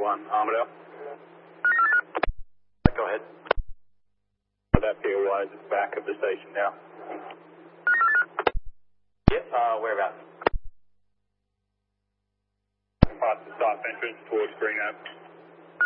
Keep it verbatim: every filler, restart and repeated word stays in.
one, Armadale. Go ahead. That P O Y is at the back of the station now. Yep, uh, whereabouts? Past the south entrance towards Green Oak.